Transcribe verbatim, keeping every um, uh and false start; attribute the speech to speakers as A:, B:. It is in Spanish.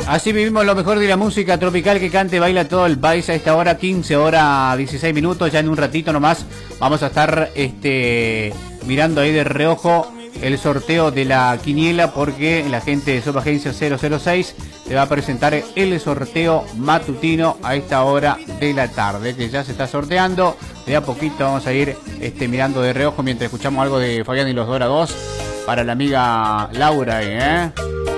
A: Así vivimos lo mejor de la música tropical que cante, baila todo el país a esta hora, quince horas dieciséis minutos. Ya en un ratito nomás vamos a estar este, mirando ahí de reojo el sorteo de la quiniela, porque la gente de Subagencia cero cero seis te va a presentar el sorteo matutino a esta hora de la tarde, que ya se está sorteando. De a poquito vamos a ir este, mirando de reojo mientras escuchamos algo de Fabián y los Dorados para la amiga Laura, ¿eh?